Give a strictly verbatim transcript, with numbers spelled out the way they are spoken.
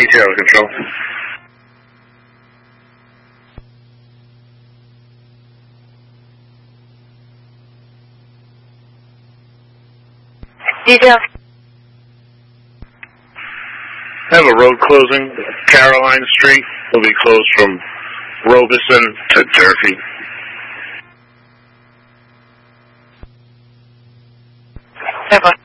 detail control. Detail. I have a road closing. Caroline Street will be closed from Robeson to Durfee. Seven.